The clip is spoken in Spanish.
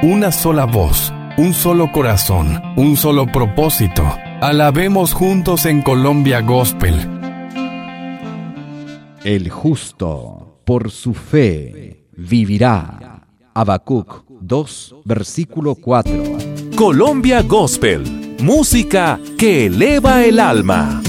una sola voz, un solo corazón, un solo propósito. Alabemos juntos en Colombia Gospel. El justo por su fe vivirá. Habacuc 2, versículo 4. Colombia Gospel, música que eleva el alma.